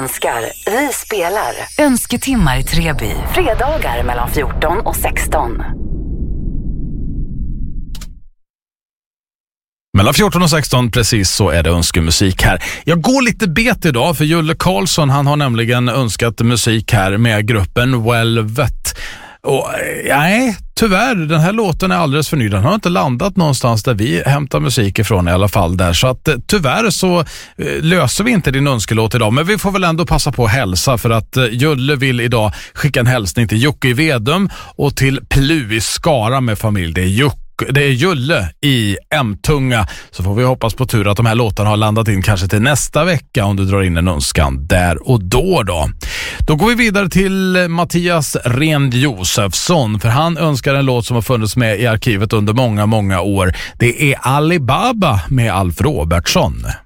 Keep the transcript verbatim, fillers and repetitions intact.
önskar, vi spelar. Önsketimmar i Treby. Fredagar mellan fjorton och sexton. Mellan fjorton och sexton, precis så är det önskemusik här. Jag går lite bet idag för Julle Karlsson, han har nämligen önskat musik här med gruppen Velvet. Och nej, tyvärr, den här låten är alldeles för ny. Den har inte landat någonstans där vi hämtar musik ifrån i alla fall där. Så att tyvärr så eh, löser vi inte din önskelåt idag. Men vi får väl ändå passa på att hälsa för att eh, Julle vill idag skicka en hälsning till Jocke i Vedum och till Plu i Skara med familj. Det är Jocke. Det är Julle i M-tunga. Så får vi hoppas på tur att de här låtarna har landat in kanske till nästa vecka om du drar in en önskan där och då då. Då går vi vidare till Mattias Rend Josefsson, för han önskar en låt som har funnits med i arkivet under många, många år. Det är Alibaba med Alf Robertsson.